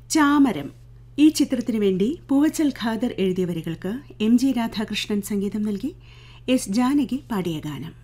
ചാമരം ഈ ചിത്രത്തിനു വേണ്ടി പൂവച്ചൽ ഖാദർ എഴുതിയ വരികൾക്ക് എം ജി രാധാകൃഷ്ണൻ സംഗീതം നൽകി എസ് ജാനകി പാടിയ ഗാനം.